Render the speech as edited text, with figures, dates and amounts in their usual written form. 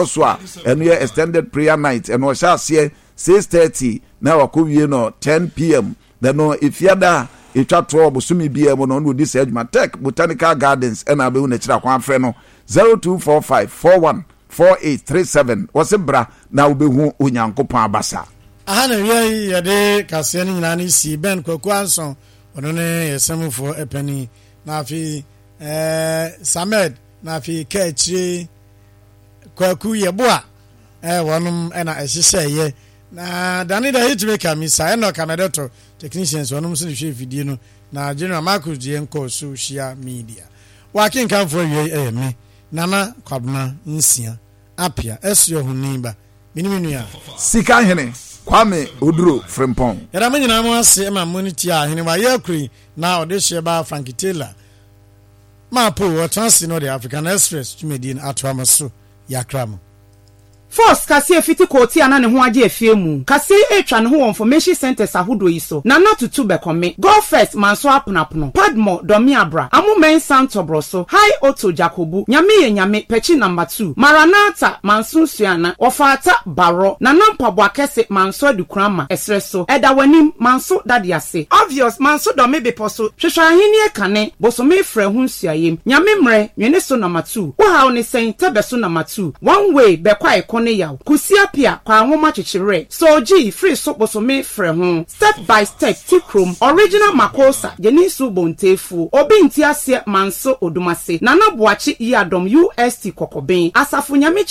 so eno ye extended prayer night eno sha ase 6:30 na wakowie no 10 p.m. then no ifiada etwa to obosumi bia mo no no di Edwuma Tech Botanical Gardens ena be hu na kira kwan frɛ no 0245414837 wasebra na obehu onyankopon abasa aha na wie yede kase ni nyina ni si Ben Kwaku Anson ono ne yesamfo epani na afi Samed na afi Kachi Kwaku Yeboa wonum ena ehyehyeye na dani da hitmaker misa eno kamedeto technicians wonum so hwe video no na General Marcus Dienko social media wakin kan for wie me nana kwabna nsia apia esyo huniba miniminu ya sika hene Kwame Oduro Frimpong yara manyina mo ase ma moniti a hene wa yakuri na odehye ba Frank Taylor mapo watansi no the African Express tumedi atwamaso yakramo Force kase fiti koti ana ne ho age afie mu kase etwa ne ho information centers ahodo yi so na natutu bekome go first manso aponapono padmo domi abra amumen santobroso high auto jacobu nyame pechi number 2 maranata manso suana ofata baro na nampabo akese manso adukrama esreso edawanim manso dadiase obvious manso domi beposo hwehwa ahini ekane bosome frɛ ho suayem nyame mre nwene so number 2 wo ha oni sen tebeso number 2 one way bekwa ekone yaw kusia pia kwa ahoma chichire so ji free so bosome frɛ ho step by step tikrom original makosa yenisu bontefu obi nti ase manso odumase nana boachi yi adom UST kokoben asafo nyame